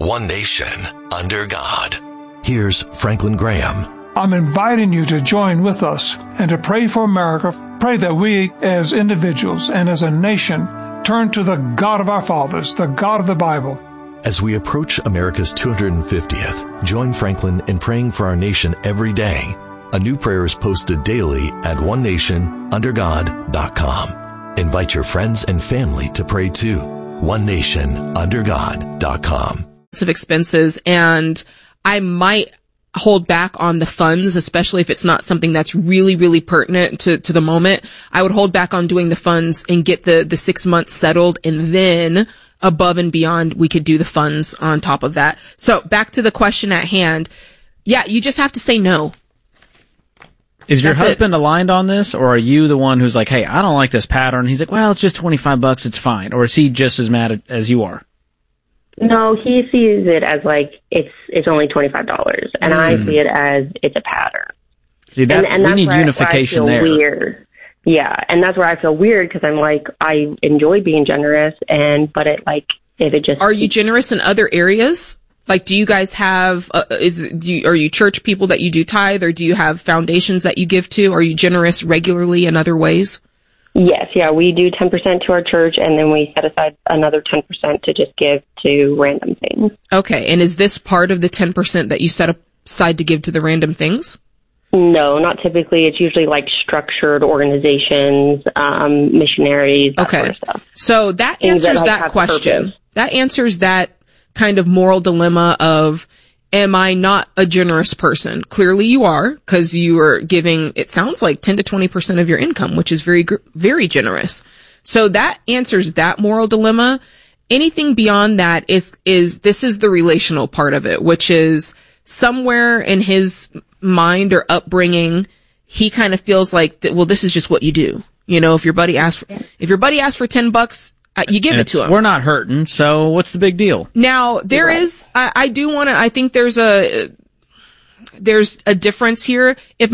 one nation, under God. Here's Franklin Graham. I'm inviting you to join with us and to pray for America. Pray that we as individuals and as a nation turn to the God of our fathers, the God of the Bible. As we approach America's 250th, join Franklin in praying for our nation every day. A new prayer is posted daily at onenationundergod.com. Invite your friends and family to pray too. onenationundergod.com. Of expenses, and I might hold back on the funds, especially if it's not something that's really, really pertinent to the moment. I would hold back on doing the funds and get the 6 months settled, and then above and beyond, we could do the funds on top of that. So back to the question at hand. Yeah, you just have to say no. Is your husband aligned on this, or are you the one who's like, hey, I don't like this pattern? He's like, well, it's just $25, it's fine. Or is he just as mad as you are? No, he sees it as like it's only $25, and I see it as it's a pattern. See, and we need unification there. Weird. Yeah, and that's where I feel weird because I'm like, I enjoy being generous, but it like if it just. Are you generous in other areas? Like, do you guys have are you church people that you do tithe, or do you have foundations that you give to? Are you generous regularly in other ways? Yes, yeah, we do 10% to our church, and then we set aside another 10% to just give to random things. Okay, and is this part of the 10% that you set aside to give to the random things? No, not typically. It's usually like structured organizations, missionaries, that sort of stuff. So that answers that question. Purpose. That answers that kind of moral dilemma of, am I not a generous person? Clearly you are, because you are giving, it sounds like 10 to 20% of your income, which is very, very generous. So that answers that moral dilemma. Anything beyond that is the relational part of it, which is somewhere in his mind or upbringing, he kind of feels like, well, this is just what you do. You know, if your buddy asks for $10, you give it to him. We're not hurting, so what's the big deal? Now, I think there's a difference here. If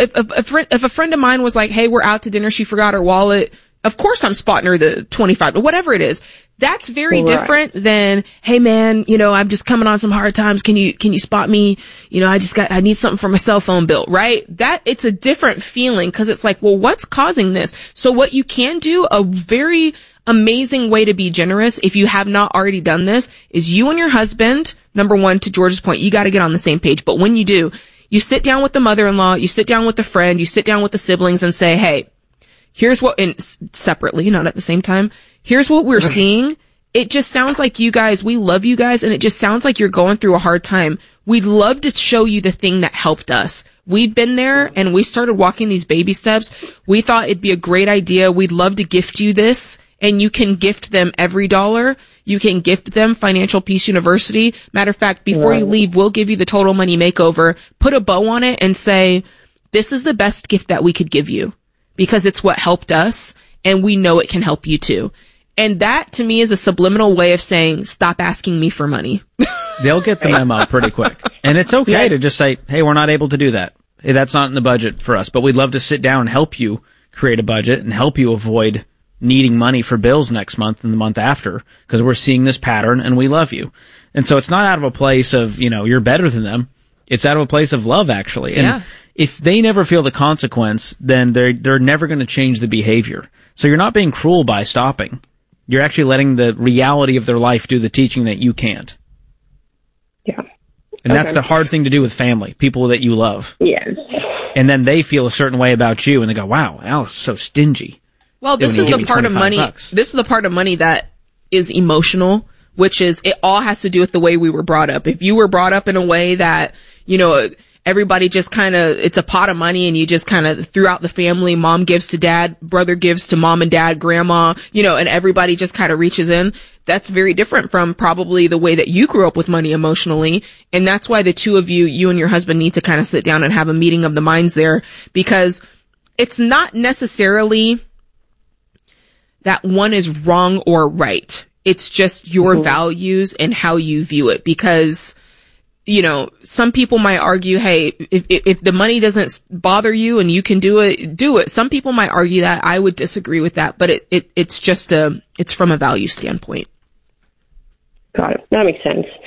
a friend of mine was like, hey, we're out to dinner, she forgot her wallet, of course I'm spotting her the 25, but whatever it is, that's very different than, hey man, I'm just coming on some hard times. Can you spot me? I need something for my cell phone bill, right? It's a different feeling, because it's like, well, what's causing this? So what you can do, a very amazing way to be generous, if you have not already done this, is you and your husband, number one, to George's point, you got to get on the same page. But when you do, you sit down with the mother-in-law, you sit down with the friend, you sit down with the siblings and say, hey, here's what, and separately, not at the same time, here's what we're seeing. It just sounds like you guys, we love you guys, and it just sounds like you're going through a hard time. We'd love to show you the thing that helped us. We've been there, and we started walking these baby steps. We thought it'd be a great idea. We'd love to gift you this. And you can gift them every $1. You can gift them Financial Peace University. Matter of fact, before you leave, we'll give you the total money makeover. Put a bow on it and say, this is the best gift that we could give you, because it's what helped us, and we know it can help you too. And that, to me, is a subliminal way of saying, stop asking me for money. They'll get the memo pretty quick. And it's okay to just say, hey, we're not able to do that. Hey, that's not in the budget for us, but we'd love to sit down and help you create a budget and help you avoid needing money for bills next month and the month after, because we're seeing this pattern and we love you. And so it's not out of a place of, you're better than them. It's out of a place of love, actually. And if they never feel the consequence, then they're never going to change the behavior. So you're not being cruel by stopping. You're actually letting the reality of their life do the teaching that you can't. Yeah. And that's the hard thing to do with family, people that you love. Yes. And then they feel a certain way about you, and they go, wow, Al's so stingy. Well, this is the part of money. This is the part of money that is emotional, which is, it all has to do with the way we were brought up. If you were brought up in a way that, everybody just kind of, it's a pot of money and you just kind of throughout the family, mom gives to dad, brother gives to mom and dad, grandma, and everybody just kind of reaches in. That's very different from probably the way that you grew up with money emotionally. And that's why the two of you and your husband need to kind of sit down and have a meeting of the minds there, because it's not necessarily that one is wrong or right. It's just your values and how you view it. Because, some people might argue, hey, if the money doesn't bother you and you can do it, do it. Some people might argue that. I would disagree with that, but it's just it's from a value standpoint. Got it. That makes sense.